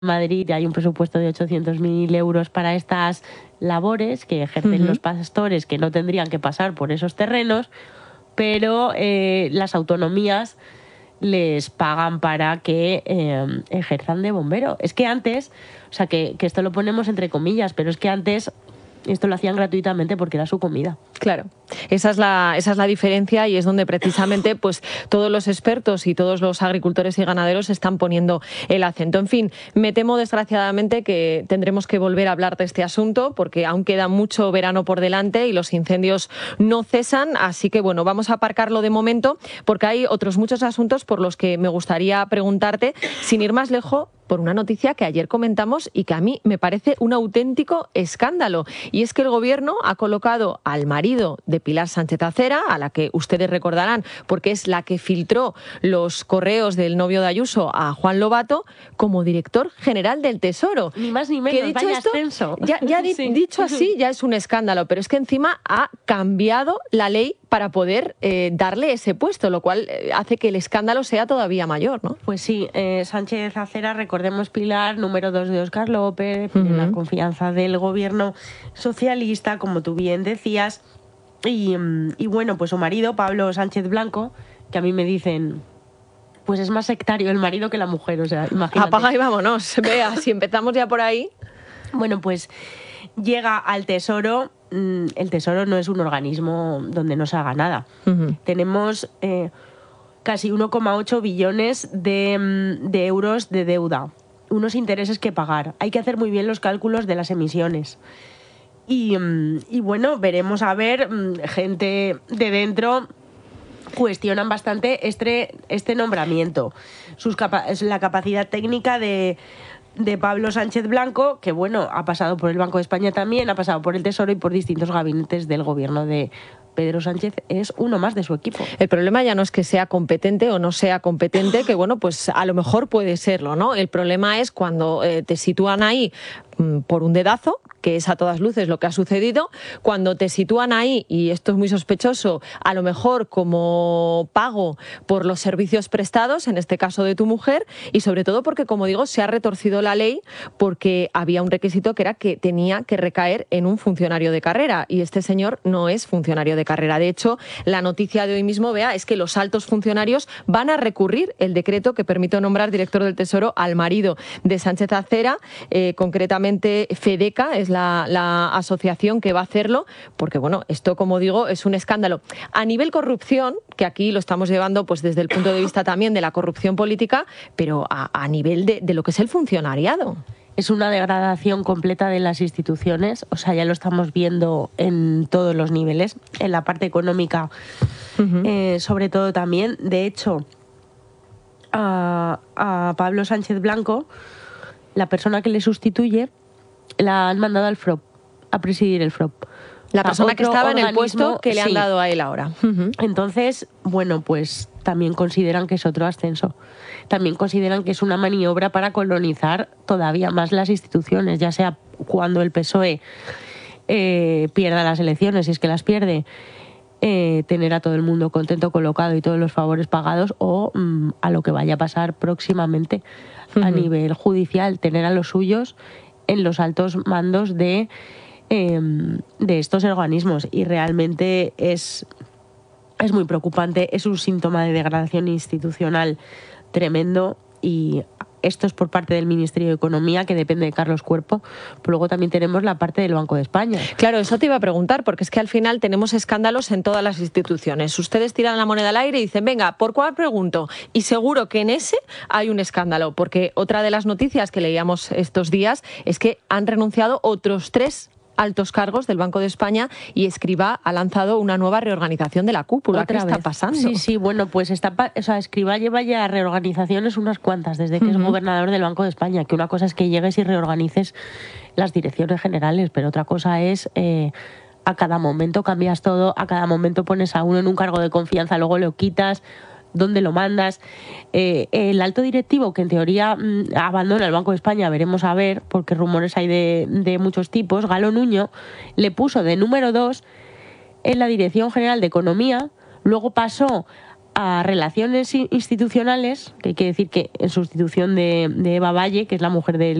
Madrid hay un presupuesto de 800.000 euros para estas labores que ejercen los pastores, que no tendrían que pasar por esos terrenos, pero las autonomías les pagan para que ejerzan de bombero. Es que antes, o sea, que esto lo ponemos entre comillas, pero es que antes esto lo hacían gratuitamente porque era su comida. Claro, esa es la diferencia, y es donde precisamente pues todos los expertos y todos los agricultores y ganaderos están poniendo el acento. En fin, me temo desgraciadamente que tendremos que volver a hablar de este asunto, porque aún queda mucho verano por delante y los incendios no cesan, así que bueno, vamos a aparcarlo de momento, porque hay otros muchos asuntos por los que me gustaría preguntarte, sin ir más lejos, por una noticia que ayer comentamos y que a mí me parece un auténtico escándalo. Y es que el Gobierno ha colocado al marido de Pilar Sánchez Acera, a la que ustedes recordarán porque es la que filtró los correos del novio de Ayuso a Juan Lobato, como director general del Tesoro. Ni más ni menos, que dicho vaya esto, ascenso. Ya sí. Dicho así, ya es un escándalo, pero es que encima ha cambiado la ley para poder darle ese puesto, lo cual hace que el escándalo sea todavía mayor, ¿no? Pues sí, Sánchez Acera, recordemos, Pilar, número 2 de Óscar López, tiene la confianza del gobierno socialista, como tú bien decías, y bueno, pues su marido, Pablo Sánchez Blanco, que a mí me dicen, pues es más sectario el marido que la mujer, o sea, imagínate. Apaga y vámonos, vea, si empezamos ya por ahí. Bueno, pues llega al Tesoro. El Tesoro no es un organismo donde no se haga nada. Tenemos casi 1,8 billones de euros de deuda, unos intereses que pagar. Hay que hacer muy bien los cálculos de las emisiones. Y bueno, veremos a ver, gente de dentro cuestionan bastante este nombramiento. La capacidad técnica de Pablo Sánchez Blanco, que bueno, ha pasado por el Banco de España también, ha pasado por el Tesoro y por distintos gabinetes del gobierno de Pedro Sánchez, es uno más de su equipo. El problema ya no es que sea competente o no sea competente, que bueno, pues a lo mejor puede serlo, ¿no? El problema es cuando te sitúan ahí por un dedazo, que es a todas luces lo que ha sucedido, cuando te sitúan ahí, y esto es muy sospechoso, a lo mejor como pago por los servicios prestados, en este caso de tu mujer, y sobre todo porque, como digo, se ha retorcido la ley porque había un requisito que era que tenía que recaer en un funcionario de carrera, y este señor no es funcionario de carrera. De hecho, la noticia de hoy mismo, Bea, es que los altos funcionarios van a recurrir el decreto que permite nombrar director del Tesoro al marido de Sánchez Acera, concretamente FEDECA es la asociación que va a hacerlo, porque bueno, esto, como digo, es un escándalo. A nivel corrupción, que aquí lo estamos llevando pues desde el punto de vista también de la corrupción política, pero a nivel de lo que es el funcionariado. Es una degradación completa de las instituciones, o sea, ya lo estamos viendo en todos los niveles, en la parte económica, sobre todo también. De hecho, a Pablo Sánchez Blanco, la persona que le sustituye, la han mandado al FROP, a presidir el FROP. La persona que estaba en el puesto que le han dado a él ahora. Entonces, bueno, pues también consideran que es otro ascenso. También consideran que es una maniobra para colonizar todavía más las instituciones, ya sea cuando el PSOE pierda las elecciones, si es que las pierde, tener a todo el mundo contento, colocado y todos los favores pagados, o a lo que vaya a pasar próximamente a nivel judicial, tener a los suyos en los altos mandos de estos organismos. Y realmente es muy preocupante, es un síntoma de degradación institucional tremendo, y esto es por parte del Ministerio de Economía, que depende de Carlos Cuerpo, pero luego también tenemos la parte del Banco de España. Claro, eso te iba a preguntar, porque es que al final tenemos escándalos en todas las instituciones. Ustedes tiran la moneda al aire y dicen, venga, ¿por cuál pregunto? Y seguro que en ese hay un escándalo, porque otra de las noticias que leíamos estos días es que han renunciado otros 3 altos cargos del Banco de España, y Escrivá ha lanzado una nueva reorganización de la cúpula. ¿Qué está pasando? Sí, bueno, pues Escrivá lleva ya reorganizaciones unas cuantas desde que es gobernador del Banco de España, que una cosa es que llegues y reorganices las direcciones generales, pero otra cosa es a cada momento cambias todo, a cada momento pones a uno en un cargo de confianza, luego lo quitas, ¿dónde lo mandas? El alto directivo, que en teoría abandona el Banco de España, veremos a ver, porque rumores hay de muchos tipos, Galo Nuño, le puso de número 2 en la Dirección General de Economía, luego pasó a relaciones institucionales, que hay que decir que en sustitución de Eva Valle, que es la mujer del